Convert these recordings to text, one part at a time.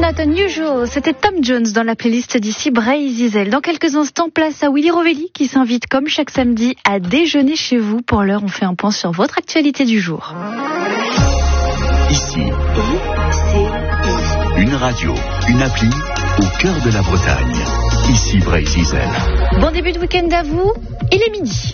Not Unusual, c'était Tom Jones dans la playlist d'ici Bray Zizel. Dans quelques instants, place à Willy Rovelli qui s'invite comme chaque samedi à déjeuner chez vous. Pour l'heure, on fait un point sur votre actualité du jour. Ici, une radio, une appli au cœur de la Bretagne. Ici Bray Zizel. Bon début de week-end à vous, il est midi.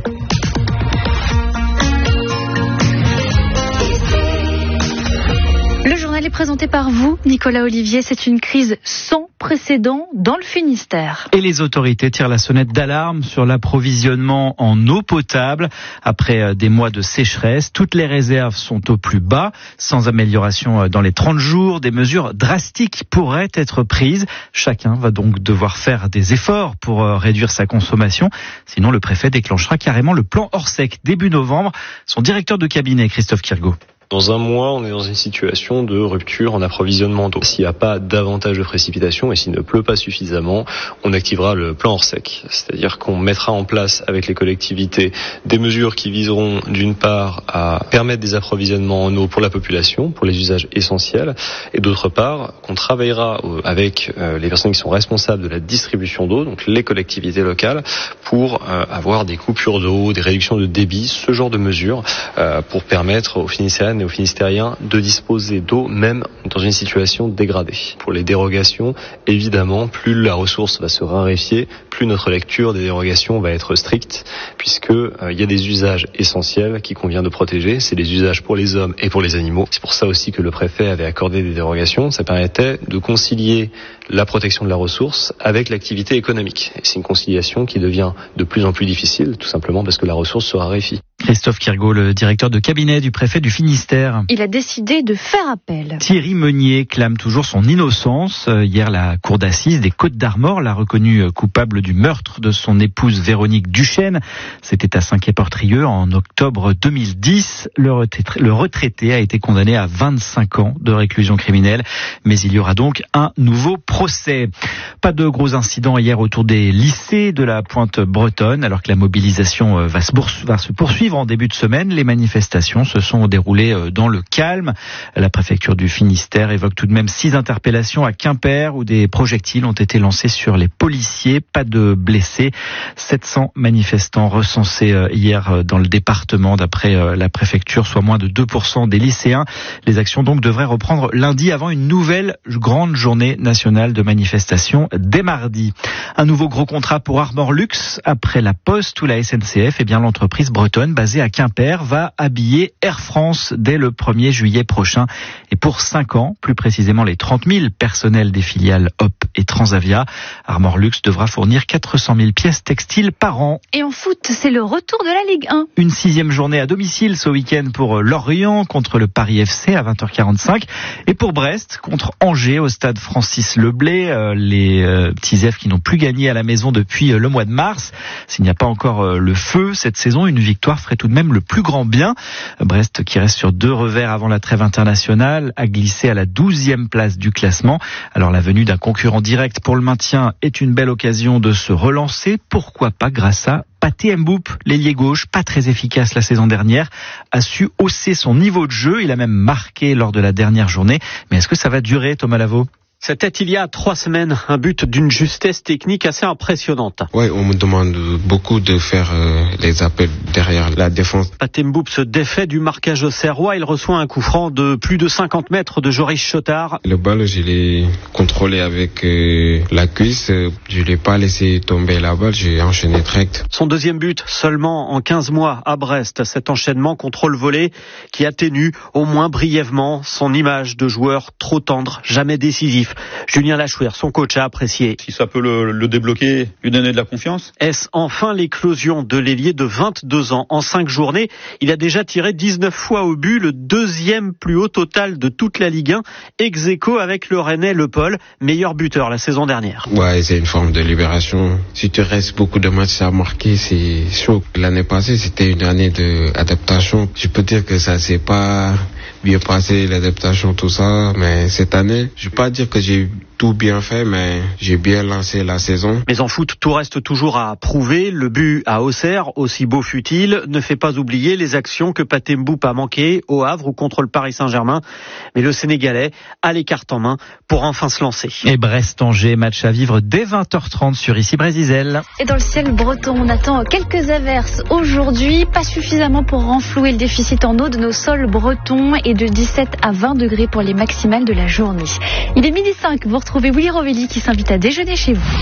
Le journal est présenté par vous, Nicolas Olivier. C'est une crise sans précédent dans le Finistère. Et les autorités tirent la sonnette d'alarme sur l'approvisionnement en eau potable. Après des mois de sécheresse, toutes les réserves sont au plus bas. Sans amélioration dans les 30 jours, des mesures drastiques pourraient être prises. Chacun va donc devoir faire des efforts pour réduire sa consommation. Sinon, le préfet déclenchera carrément le plan Orsec début novembre. Son directeur de cabinet, Christophe Kirgaud. Dans un mois, on est dans une situation de rupture en approvisionnement d'eau. S'il n'y a pas davantage de précipitations et s'il ne pleut pas suffisamment, on activera le plan Orsec. C'est-à-dire qu'on mettra en place avec les collectivités des mesures qui viseront d'une part à permettre des approvisionnements en eau pour la population, pour les usages essentiels, et d'autre part qu'on travaillera avec les personnes qui sont responsables de la distribution d'eau, donc les collectivités locales, pour avoir des coupures d'eau, des réductions de débit, ce genre de mesures pour permettre aux Finistériennes et aux Finistériens de disposer d'eau même dans une situation dégradée. Pour les dérogations, évidemment, plus la ressource va se raréfier, plus notre lecture des dérogations va être stricte, puisque il y a des usages essentiels qu'il convient de protéger. C'est les usages pour les hommes et pour les animaux. C'est pour ça aussi que le préfet avait accordé des dérogations. Ça permettait de concilier la protection de la ressource avec l'activité économique. Et c'est une conciliation qui devient de plus en plus difficile, tout simplement parce que la ressource se raréfie. Christophe Kirgaud, le directeur de cabinet du préfet du Finistère. Il a décidé de faire appel. Thierry Meunier clame toujours son innocence. Hier, la cour d'assises des Côtes-d'Armor l'a reconnu coupable du meurtre de son épouse Véronique Duchesne. C'était à Saint-Quay-Portrieux en octobre 2010. Le retraité a été condamné à 25 ans de réclusion criminelle. Mais il y aura donc un nouveau procès. Pas de gros incidents hier autour des lycées de la Pointe bretonne. Alors que la mobilisation va se poursuivre en début de semaine, les manifestations se sont déroulées dans le calme. La préfecture du Finistère évoque tout de même 6 interpellations à Quimper où des projectiles ont été lancés sur les policiers. Pas de blessés. 700 manifestants recensés hier dans le département d'après la préfecture, soit moins de 2% des lycéens. Les actions donc devraient reprendre lundi avant une nouvelle grande journée nationale de manifestation dès mardi. Un nouveau gros contrat pour Armor Luxe. Après la Poste ou la SNCF, l'entreprise bretonne basée à Quimper va habiller Air France dès le 1er juillet prochain. Et pour 5 ans, plus précisément les 30 000 personnels des filiales Hop et Transavia, Armor Luxe devra fournir 400 000 pièces textiles par an. Et en foot, c'est le retour de la Ligue 1. Une 6e journée à domicile ce week-end pour Lorient contre le Paris FC à 20h45 et pour Brest contre Angers au stade Francis Leblay. Les petits F qui n'ont plus gagné à la maison depuis le mois de mars. S'il n'y a pas encore le feu cette saison, une victoire ferait tout de même le plus grand bien. Brest, qui reste sur 2 revers avant la trêve internationale, a glissé à la 12e place du classement. Alors la venue d'un concurrent direct pour le maintien est une belle occasion de se relancer. Pourquoi pas grâce à Pathé Mboup, l'ailier gauche, pas très efficace la saison dernière, a su hausser son niveau de jeu. Il a même marqué lors de la dernière journée. Mais est-ce que ça va durer, Thomas Lavaux ? C'était il y a 3 semaines, un but d'une justesse technique assez impressionnante. Oui, on me demande beaucoup de faire les appels derrière la défense. Pathé Mboup se défait du marquage auxerrois. Il reçoit un coup franc de plus de 50 mètres de Joris Chotard. Le ballon, je l'ai contrôlé avec la cuisse. Je l'ai pas laissé tomber la balle, j'ai enchaîné direct. Son deuxième but, seulement en 15 mois à Brest. Cet enchaînement contrôle-volée qui atténue au moins brièvement son image de joueur trop tendre, jamais décisif. Julien Lachouère, son coach, a apprécié. Si ça peut le débloquer, lui donner de la confiance. Est-ce enfin l'éclosion de l'ailier de 22 ans ? En 5 journées, il a déjà tiré 19 fois au but, le 2e plus haut total de toute la Ligue 1, ex aequo avec le Rennais Le Paul, meilleur buteur la saison dernière. Ouais, c'est une forme de libération. Si tu restes beaucoup de matchs à marquer, c'est chaud. L'année passée, c'était une année d'adaptation. Je peux dire que ça s'est pas bien passé, l'adaptation, tout ça, mais cette année, je vais pas dire que j'ai tout bien fait, mais j'ai bien lancé la saison. Mais en foot, tout reste toujours à prouver. Le but à Auxerre, aussi beau fut-il, ne fait pas oublier les actions que Pathé Mboup a manquées au Havre ou contre le Paris Saint-Germain. Mais le Sénégalais a les cartes en main pour enfin se lancer. Et Brest-Angers, match à vivre dès 20h30 sur ici Brésil. Et dans le ciel breton, on attend quelques averses aujourd'hui, pas suffisamment pour renflouer le déficit en eau de nos sols bretons et de 17 à 20 degrés pour les maximales de la journée. Il est 12h05, vous retrouvez Willy Rovelli qui s'invite à déjeuner chez vous.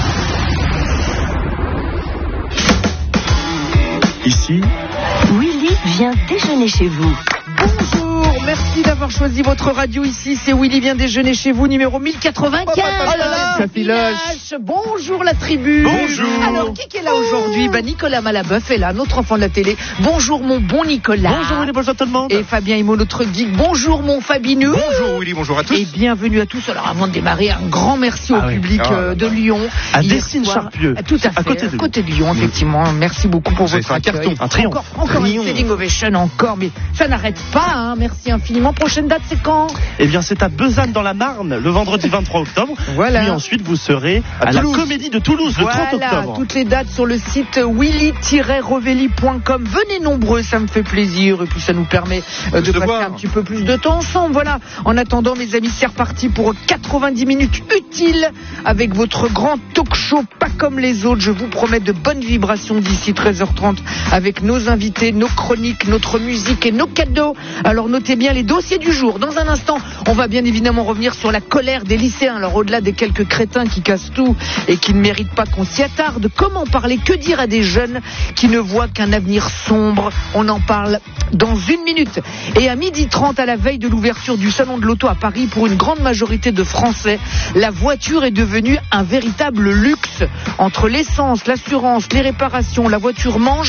Ici, Willy vient déjeuner chez vous. Bonjour, merci d'avoir choisi votre radio ici. C'est Willy vient déjeuner chez vous, numéro 1095. Oh là là, ça filoche. Bonjour la tribu. Bonjour. Alors, qui est là aujourd'hui ? Nicolas Malabeuf est là, notre enfant de la télé. Bonjour mon bon Nicolas. Bonjour Willy, bonjour tout le monde. Et Fabien Imo, notre geek. Bonjour mon Fabineux. Bonjour Willy, bonjour à tous. Et bienvenue à tous. Alors avant de démarrer, un grand merci au public de Lyon. À Dessines-Charpieu. Tout à fait. À côté de Lyon, effectivement. Merci beaucoup pour votre accueil. Un triomphe. Encore une standing ovation encore, mais ça n'arrête pas, hein. Merci infiniment. Prochaine date, c'est quand ? Eh bien, c'est à Besanne dans la Marne, le vendredi 23 octobre. Voilà. Puis ensuite, vous serez à la Comédie de Toulouse, le 30 octobre. Toutes les dates sur le site willy-rovelli.com. Venez nombreux, ça me fait plaisir. Et puis, ça nous permet de passer un petit peu plus de temps ensemble. Voilà. En attendant, mes amis, c'est reparti pour 90 minutes utiles avec votre grand talk show, pas comme les autres. Je vous promets de bonnes vibrations d'ici 13h30 avec nos invités, nos chroniques, notre musique et nos cadeaux. Alors, notez bien les dossiers du jour. Dans un instant, on va bien évidemment revenir sur la colère des lycéens. Alors au-delà des quelques crétins qui cassent tout et qui ne méritent pas qu'on s'y attarde, comment parler, que dire à des jeunes qui ne voient qu'un avenir sombre ? On en parle dans une minute. Et à 12h30, à la veille de l'ouverture du salon de l'auto à Paris, pour une grande majorité de Français, la voiture est devenue un véritable luxe. Entre l'essence, l'assurance, les réparations, la voiture mange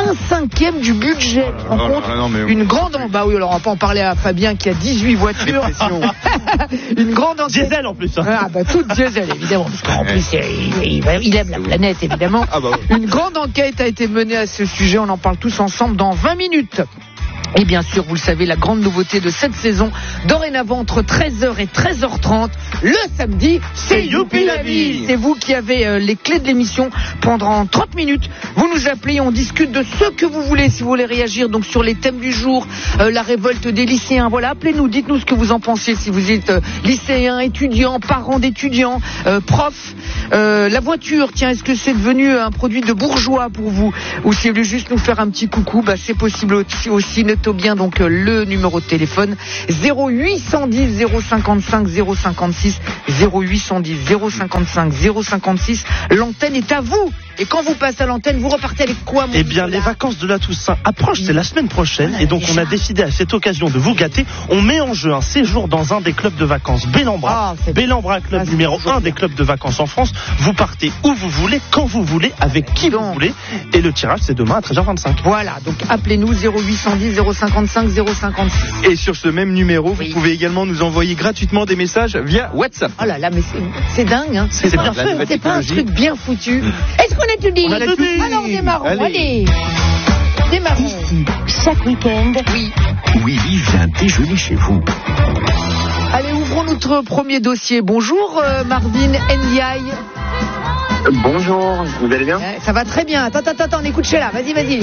1/5 du budget. En compte une grande... Bah oui, alors on va pas en parler à Fabien qui a 18 voitures. Une grande enquête. Diesel en plus. Ah bah tout diesel évidemment, parce qu'en plus il aime la planète évidemment. Une grande enquête a été menée à ce sujet, on en parle tous ensemble dans 20 minutes. Et bien sûr, vous le savez, la grande nouveauté de cette saison, dorénavant entre 13h et 13h30, le samedi, c'est Youpi la vie. C'est vous qui avez les clés de l'émission pendant 30 minutes. Vous nous appelez, on discute de ce que vous voulez, si vous voulez réagir donc sur les thèmes du jour, la révolte des lycéens. Voilà, appelez-nous, dites-nous ce que vous en pensez, si vous êtes lycéen, étudiant, parent d'étudiants, prof. La voiture, tiens, est-ce que c'est devenu un produit de bourgeois pour vous ? Ou si vous voulez juste nous faire un petit coucou, bah c'est possible aussi. Notez bien donc le numéro de téléphone 0810 055 056 0810 055 056. L'antenne est à vous. Et quand vous passez à l'antenne, vous repartez avec quoi, mon Eh bien, les vacances de la Toussaint approchent, c'est la semaine prochaine. Et donc, on a décidé à cette occasion de vous gâter. On met en jeu un séjour dans un des clubs de vacances Bellambra. Bellambra, club numéro 1 des clubs de vacances en France. Vous partez où vous voulez, quand vous voulez, avec qui vous voulez. Et le tirage, c'est demain à 13h25. Voilà, donc appelez-nous 0810 055 056. Et sur ce même numéro, vous pouvez également nous envoyer gratuitement des messages via WhatsApp. Oh là là, mais c'est dingue, hein. C'est bien fait, c'est pas un truc bien foutu. Est-ce qu'on a tout dit ? On a tout dit. Alors démarrons, allez. Démarrons. Ici, chaque week-end, Willy vient déjeuner chez vous. Allez, ouvrons notre premier dossier. Bonjour Marvin Ndiaye. Bonjour, vous allez bien ? Ça va très bien. Attends, on écoute Sheila. Vas-y.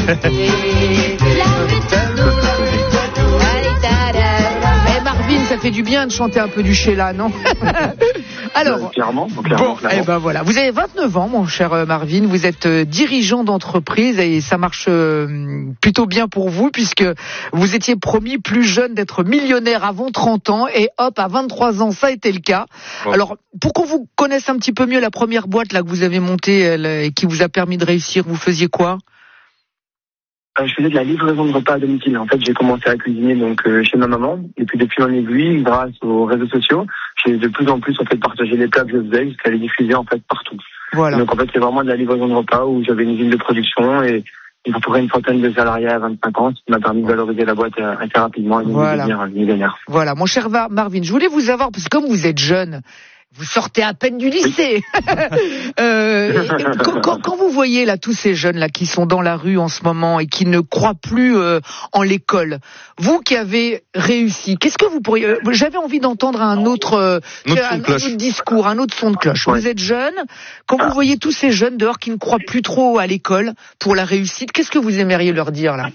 Marvin, ça fait du bien de chanter un peu du Sheila, non ? Alors, clairement. Eh ben voilà. Vous avez 29 ans, mon cher Marvin. Vous êtes dirigeant d'entreprise et ça marche plutôt bien pour vous puisque vous étiez promis plus jeune d'être millionnaire avant 30 ans et hop, à 23 ans, ça a été le cas. Ouais. Alors, pour qu'on vous connaisse un petit peu mieux, la première boîte là que vous avez montée et qui vous a permis de réussir, vous faisiez quoi ? Je faisais de la livraison de repas à domicile. En fait, j'ai commencé à cuisiner donc chez ma maman. Et puis depuis en aiguille, grâce aux réseaux sociaux, j'ai de plus en plus en fait partagé les plats que je faisais jusqu'à les diffuser en fait partout. Voilà. Donc en fait, c'est vraiment de la livraison de repas où j'avais une usine de production et il y a à peu près une centaine de salariés à 25 ans, ce qui m'a permis de valoriser la boîte assez rapidement et de devenir millionnaire. Voilà, mon cher Marvin, je voulais vous avoir parce que comme vous êtes jeune, Vous sortez à peine du lycée. Quand vous voyez là tous ces jeunes là qui sont dans la rue en ce moment et qui ne croient plus en l'école, vous qui avez réussi, qu'est-ce que vous pourriez... J'avais envie d'entendre un autre discours, un autre son de cloche. Ouais. Vous êtes jeune, quand vous voyez tous ces jeunes dehors qui ne croient plus trop à l'école pour la réussite, qu'est-ce que vous aimeriez leur dire là ?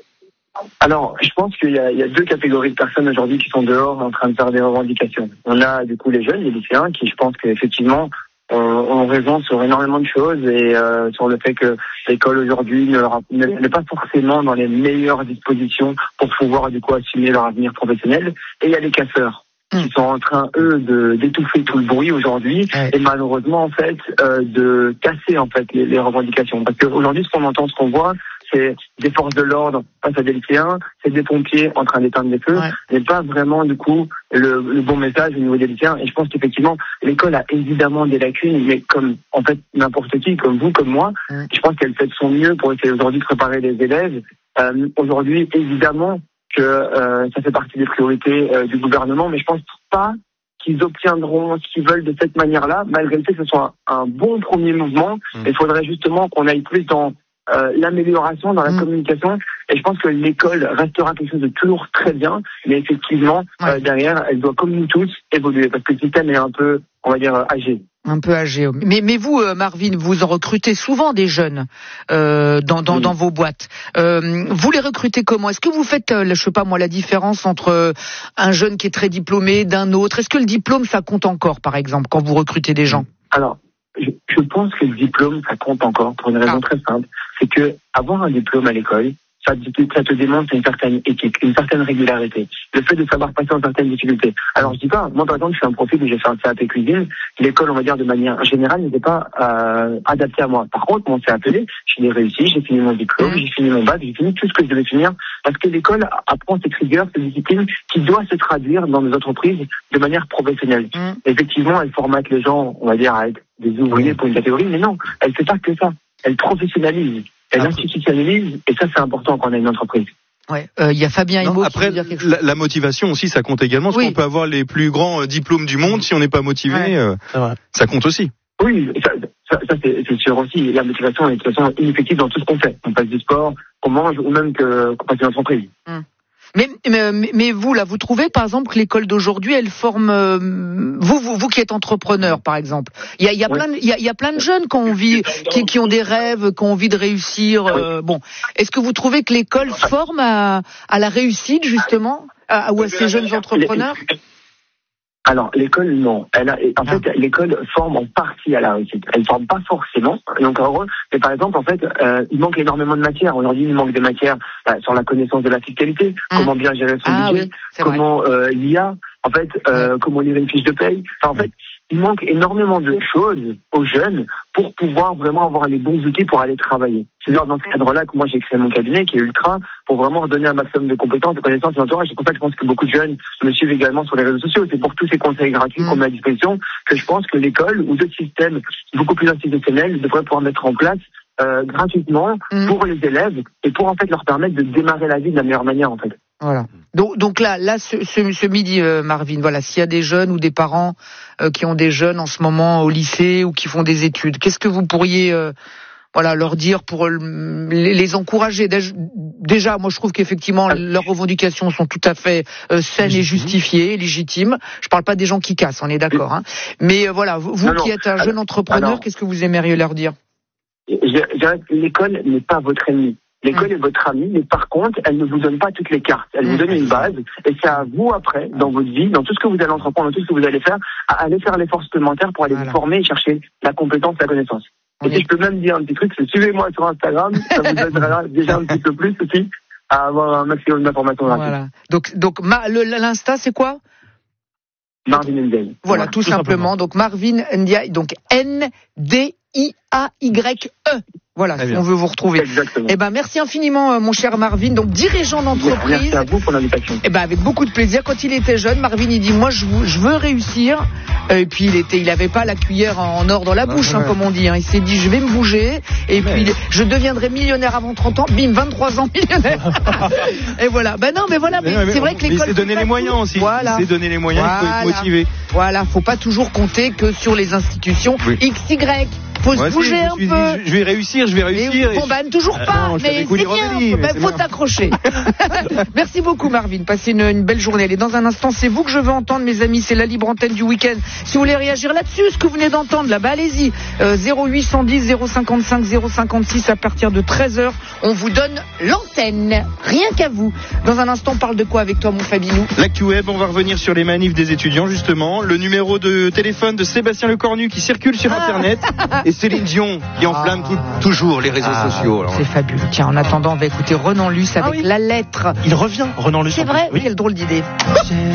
Alors, je pense qu'il y a deux catégories de personnes aujourd'hui qui sont dehors en train de faire des revendications. On a du coup les jeunes, les lycéens, qui je pense qu'effectivement ont raison sur énormément de choses et sur le fait que l'école aujourd'hui n'est pas forcément dans les meilleures dispositions pour pouvoir du coup assumer leur avenir professionnel. Et il y a les casseurs qui sont en train, eux, d'étouffer tout le bruit aujourd'hui et malheureusement, en fait, de casser en fait les revendications. Parce qu'aujourd'hui, ce qu'on entend, ce qu'on voit, c'est des forces de l'ordre face à des lycéens, c'est des pompiers en train d'éteindre des feux, mais pas vraiment du coup le bon message au niveau des lycéens. Et je pense qu'effectivement l'école a évidemment des lacunes, mais comme en fait n'importe qui, comme vous, comme moi, je pense qu'elle fait de son mieux pour essayer aujourd'hui de préparer les élèves. Aujourd'hui, évidemment que ça fait partie des priorités du gouvernement, mais je pense pas qu'ils obtiendront ce qu'ils veulent de cette manière-là, malgré le fait que ce soit un bon premier mouvement. Il faudrait justement qu'on aille plus dans l'amélioration dans la communication, et je pense que l'école restera quelque chose de toujours très bien, mais effectivement derrière elle doit comme nous tous évoluer parce que le système est un peu, on va dire, âgé. Un peu âgé. Mais vous, Marvin, vous en recrutez souvent des jeunes dans vos boîtes. Vous les recrutez comment ? Est-ce que vous faites, je sais pas moi, la différence entre un jeune qui est très diplômé d'un autre ? Est-ce que le diplôme ça compte encore, par exemple, quand vous recrutez des gens ? Alors, je pense que le diplôme, ça compte encore pour une raison très simple. C'est que avoir un diplôme à l'école, ça te démontre une certaine éthique, une certaine régularité. Le fait de savoir passer en certaines difficultés. Alors je dis pas, moi par exemple, je suis un profil où j'ai fait un CAP cuisine. L'école, on va dire de manière générale, n'était pas adaptée à moi. Par contre, mon CAP, je l'ai réussi, j'ai fini mon diplôme, j'ai fini mon bac, j'ai fini tout ce que je devais finir, parce que l'école apprend cette rigueur, cette discipline qui doit se traduire dans nos entreprises de manière professionnelle. Effectivement, elle formate les gens, on va dire, à être des ouvriers pour une catégorie, mais non, elle fait pas que ça. Elle professionnalise, elle institutionnalise, et ça c'est important quand on a une entreprise. Ouais, y a Fabien Immo qui veut dire quelque chose. La motivation aussi, ça compte également. Parce qu'on peut avoir les plus grands diplômes du monde, si on n'est pas motivé, ça compte aussi. Oui, ça c'est sûr aussi. La motivation est de toute façon ineffective dans tout ce qu'on fait. On passe du sport, qu'on mange, ou même qu'on passe une entreprise. Mais vous, là, vous trouvez, par exemple, que l'école d'aujourd'hui, elle forme, vous qui êtes entrepreneur, par exemple. Il y a plein de jeunes qui ont des rêves, qui ont envie de réussir. Bon. Est-ce que vous trouvez que l'école forme à la réussite, justement, ou à ces jeunes entrepreneurs? Alors, l'école, non. En fait, l'école forme en partie à la réussite. Elle forme pas forcément. Donc, en gros, mais par exemple, en fait, il manque énormément de matières. Aujourd'hui, il manque des matières sur la connaissance de la fiscalité, comment bien gérer son budget, comment l'IA, en fait, comment lire une fiche de paye. Enfin, en fait, il manque énormément de choses aux jeunes pour pouvoir vraiment avoir les bons outils pour aller travailler. C'est dans ce cadre-là que moi j'ai créé mon cabinet qui est Ultra pour vraiment redonner un maximum de compétences, de connaissances et d'entourage. C'est pour ça que je pense que beaucoup de jeunes me suivent également sur les réseaux sociaux. C'est pour tous ces conseils gratuits qu'on met à disposition que je pense que l'école ou d'autres systèmes beaucoup plus institutionnels devraient pouvoir mettre en place gratuitement pour les élèves et pour en fait leur permettre de démarrer la vie de la meilleure manière en fait. Voilà. Donc là, ce midi, Marvin, voilà, s'il y a des jeunes ou des parents qui ont des jeunes en ce moment au lycée ou qui font des études, qu'est-ce que vous pourriez leur dire pour les encourager? Déjà, moi je trouve qu'effectivement leurs revendications sont tout à fait saines et justifiées, légitimes. Je parle pas des gens qui cassent, on est d'accord. Hein. Mais voilà, vous qui êtes un jeune entrepreneur, qu'est-ce que vous aimeriez leur dire? Je dirais que l'école n'est pas votre ennemi. L'école est votre amie, mais par contre, elle ne vous donne pas toutes les cartes. Elle vous donne une base, et c'est à vous après, dans votre vie, dans tout ce que vous allez entreprendre, dans tout ce que vous allez faire, à aller faire l'effort supplémentaire pour aller vous former et chercher la compétence, la connaissance. Et si je peux même dire un petit truc, c'est suivez-moi sur Instagram, ça vous aidera déjà un petit peu plus aussi à avoir un maximum d'informations rapides. Voilà. Donc l'Insta, c'est quoi? Marvin Ndiaye. Voilà, tout simplement. Donc Marvin Ndiaye, donc Ndiaye. Voilà, si on veut vous retrouver. Exactement. Eh ben, merci infiniment, mon cher Marvin. Donc, dirigeant d'entreprise. Merci à vous pour l'invitation. Eh ben, avec beaucoup de plaisir. Quand il était jeune, Marvin, il dit, moi, je veux réussir. Et puis il avait pas la cuillère en or dans la bouche, comme on dit. Il s'est dit je vais me bouger et puis je deviendrai millionnaire avant 30 ans. Bim, 23 ans millionnaire. Et voilà. Ben non, mais voilà. Mais c'est vrai que l'école. C'est donner les moyens aussi. Voilà. C'est donner les moyens. Il faut être motivé. Voilà. Faut pas toujours compter que sur les institutions XY. Faut se bouger un peu. Je vais réussir. Bon, toujours pas, mais c'est bien. Faut t'accrocher. Merci beaucoup, Marvin. Passez une belle journée. Allez, dans un instant, c'est vous que je veux entendre, mes amis. C'est la libre antenne du week-end. Si vous voulez réagir là-dessus, ce que vous venez d'entendre, là, allez-y. 0810 055 056 à partir de 13h. On vous donne l'antenne. Rien qu'à vous. Dans un instant, on parle de quoi avec toi, mon Fabinou? L'actu web, on va revenir sur les manifs des étudiants, justement. Le numéro de téléphone de Sébastien Lecornu qui circule sur Internet. Et Céline Dion qui enflamme toujours les réseaux sociaux. C'est fabuleux. Tiens, en attendant, on va écouter Renan Luce avec La Lettre. Il revient, Renan Luce. C'est vrai, quelle drôle d'idée.